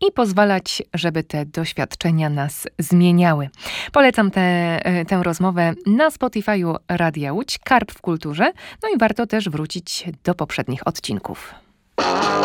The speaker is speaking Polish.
i pozwalać, żeby te doświadczenia nas zmieniały. Polecam tę rozmowę na Spotify'u Radia Łódź, Karp w kulturze, no i warto też wrócić do poprzednich odcinków.